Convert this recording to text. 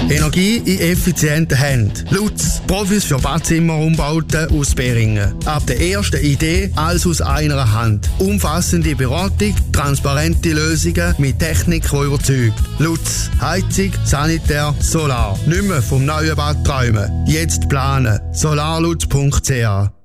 Energie in effizienten Händen. Lutz, Profis für Badzimmerumbauten aus Beringen. Ab der ersten Idee, alles aus einer Hand. Umfassende Beratung, transparente Lösungen mit Technik, die überzeugt. Lutz, Heizung, Sanitär, Solar. Nicht mehr vom neuen Bad träumen. Jetzt planen. solarlutz.ch